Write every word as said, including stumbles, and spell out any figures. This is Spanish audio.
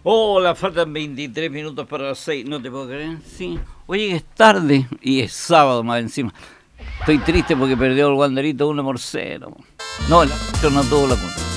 Hola, faltan veintitrés minutos para las seis, no te puedo creer. Sí. Oye, es tarde y es sábado más encima. Estoy triste porque perdió el Wanderito uno por cero. No, el árbitro no tuvo la culpa.